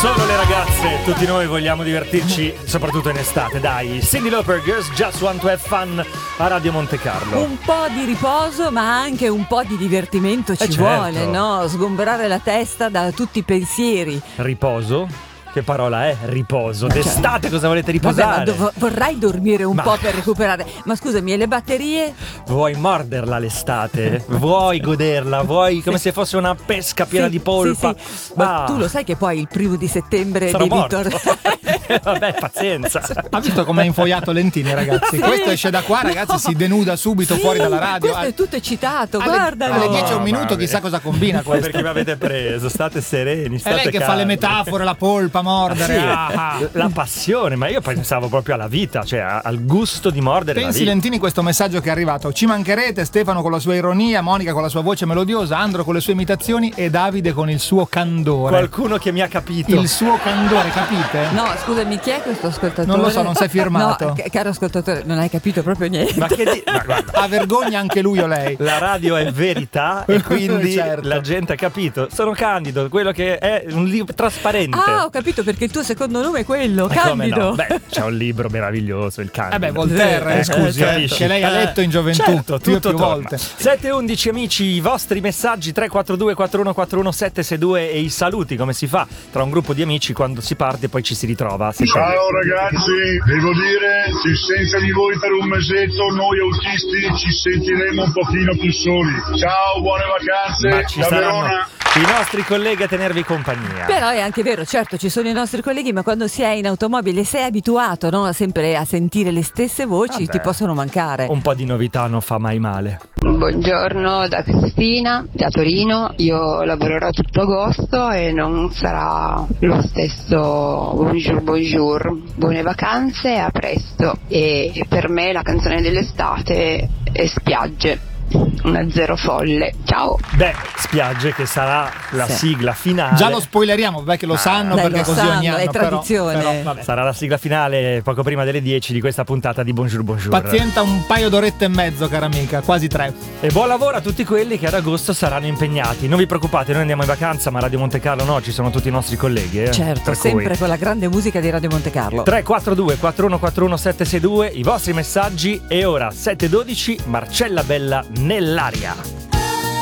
solo le ragazze, tutti noi vogliamo divertirci, soprattutto in estate, dai. Cyndi Lauper, Girls Just Want to Have Fun a Radio Monte Carlo. Un po' di riposo, ma anche un po' di divertimento ci vuole, no? Sgomberare la testa da tutti i pensieri. Riposo? Che parola è? Riposo. D'estate cosa volete riposare? Vabbè, ma vorrai dormire un po' per recuperare. Ma scusami, e le batterie? Vuoi morderla l'estate? Vuoi goderla? Vuoi come se fosse una pesca piena di polpa? Sì. Ma tu lo sai che poi il 1° settembre sarò devi morto. Vabbè, pazienza. Ha visto come ha infoiato Lentini, ragazzi? Sì. Questo esce da qua, ragazzi, si denuda subito fuori dalla radio. Questo è tutto eccitato, guardalo. Alle 10 e un minuto chissà cosa combina questo. Perché mi avete preso? State sereni, È state lei che fa le metafore, la polpa, mordere. Sì, la passione, ma io pensavo proprio alla vita, cioè al gusto di mordere. Pensi, Lentini, questo messaggio che è arrivato: ci mancherete, Stefano con la sua ironia, Monica con la sua voce melodiosa, Andro con le sue imitazioni e Davide con il suo candore. Qualcuno che mi ha capito. Il suo candore, capite? No, scusami, chi è questo ascoltatore? Non lo so, non sei firmato. No, caro ascoltatore, non hai capito proprio niente. Ma che ma guarda, Ha vergogna anche lui o lei? la radio è verità e quindi Certo. la gente ha capito. Sono Candido, quello che è un libro trasparente. Ah, ho capito, perché il tuo secondo nome è quello, Ma come Candido. no? Beh, c'è un libro meraviglioso, il Candido. Beh, Voltaire, scusi, capisci? che lei ha letto in gioventù, Certo, più e tutto più torna. volte. 7-11 amici, i vostri messaggi 342 4141 762 e i saluti, come si fa tra un gruppo di amici quando si parte e poi ci si ritrova. Ciao ragazzi, devo dire che senza di voi per un mesetto noi autisti ci sentiremo un pochino più soli. Ciao, buone vacanze Ma ci da saranno Verona. i nostri colleghi a tenervi compagnia. Però è anche vero, certo, ci sono i nostri colleghi, ma quando si è in automobile e sei abituato, no, sempre a sentire le stesse voci, Vabbè, ti possono mancare. un po' di novità non fa mai male. Buongiorno da Cristina, da Torino. Io lavorerò tutto agosto e non sarà lo stesso bonjour. Buone vacanze, a presto. E per me la canzone dell'estate è Spiagge. Una zero folle. Ciao. Beh, Spiagge che sarà la sigla finale. Già lo spoileriamo, perché lo sanno, Dai, perché lo così sanno, ogni anno. è tradizione. Però, vabbè. Sarà la sigla finale poco prima delle 10 di questa puntata di Bonjour. Pazienta un paio d'orette e mezzo, cara amica, quasi 3. E buon lavoro a tutti quelli che ad agosto saranno impegnati. Non vi preoccupate, noi andiamo in vacanza, ma Radio Monte Carlo no, ci sono tutti i nostri colleghi. Certo, Per sempre cui con la grande musica di Radio Monte Carlo. 342 4141 762, i vostri messaggi e ora 712, Marcella Bella nell'aria.